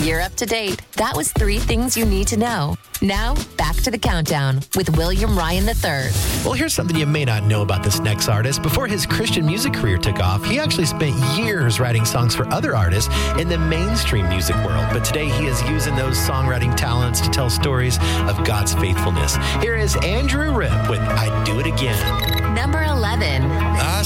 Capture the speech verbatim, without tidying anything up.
You're up to date. That was three things you need to know. Now, back to the countdown with William Ryan the third. Well, here's something you may not know about this next artist. Before his Christian music career took off, he actually spent years writing songs for other artists in the mainstream music world. But today, he is using those songwriting talents to tell stories of God's faithfulness. Here is Andrew Ripp with "I'd Do It Again." Number eleven. I